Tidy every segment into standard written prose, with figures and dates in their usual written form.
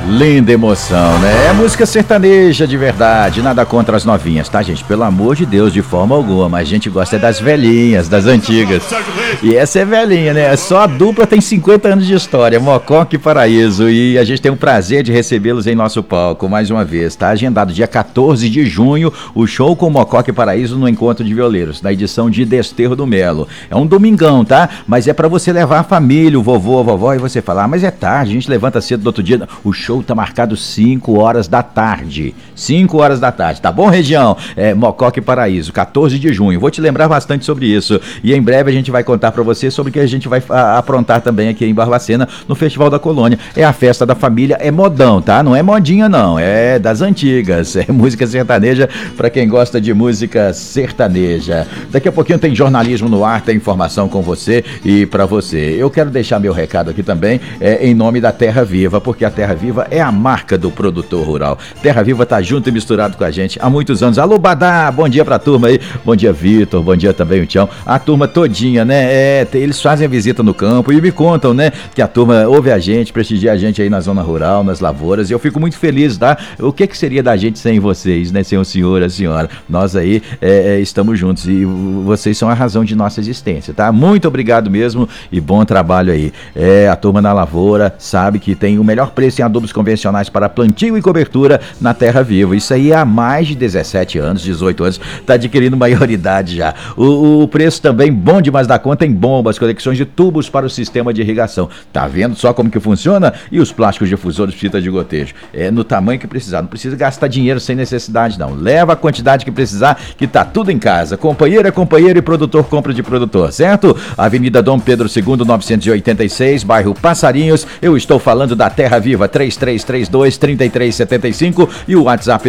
Linda emoção, né? É música sertaneja de verdade, nada contra as novinhas, tá, gente? Pelo amor de Deus, de forma alguma, mas a gente gosta das velhinhas, das antigas. E essa é velhinha, né? Só a dupla tem 50 anos de história, Mococa e Paraíso, e a gente tem o prazer de recebê-los em nosso palco mais uma vez, tá? Agendado dia 14 de junho, o show com Mococa e Paraíso no Encontro de Violeiros, na edição de Desterro do Melo. É um domingão, tá? Mas é pra você levar a família, o vovô, a vovó, e você falar, mas é tarde, a gente levanta cedo do outro dia. O show tá marcado 5 horas da tarde. 5 horas da tarde, tá bom, região? Mococa e Paraíso, 14 de junho. Vou te lembrar bastante sobre isso. E em breve a gente vai contar pra você sobre o que a gente vai aprontar também aqui em Barbacena, no Festival da Colônia. É a festa da família, é modão, tá? Não é modinha, não. É das antigas. É música sertaneja pra quem gosta de música sertaneja. Daqui a pouquinho tem jornalismo no ar, tem informação com você e pra você. Eu quero deixar meu recado aqui também, em nome da Terra Viva, porque a Terra Viva é a marca do produtor rural. Terra Viva tá junto e misturado com a gente há muitos anos. Alô, Badá, bom dia pra turma aí. Bom dia, Vitor, bom dia também o Tião. A turma todinha, né? Eles fazem a visita no campo e me contam, né? Que a turma ouve a gente, prestigia a gente aí na zona rural, nas lavouras. E eu fico muito feliz, tá? O que seria da gente sem vocês, né? Sem o senhor, a senhora. Nós aí estamos juntos e vocês são a razão de nossa existência, tá? Muito obrigado mesmo e bom trabalho aí. A turma na lavoura sabe que tem o melhor preço em adubos convencionais para plantio e cobertura na Terra Viva. Isso aí há mais de 17 anos, 18 anos, está adquirindo maioridade já. O preço também bom demais da conta em bombas, conexões de tubos para o sistema de irrigação. Tá vendo só como que funciona? E os plásticos difusores, fita de gotejo. No tamanho que precisar. Não precisa gastar dinheiro sem necessidade, não. Leva a quantidade que precisar, que tá tudo em casa. Companheiro é companheiro e produtor compra de produtor, certo? Avenida Dom Pedro II, 986, bairro Passarinhos. Eu estou falando da Terra Viva, 3332-3375 e o WhatsApp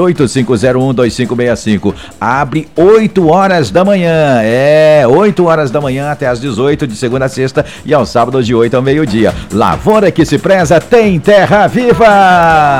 985012565. Abre 8 horas da manhã, 8 horas da manhã até as 18, de segunda a sexta, e aos sábados de 8 ao meio-dia. Lavoura que se preza tem Terra Viva!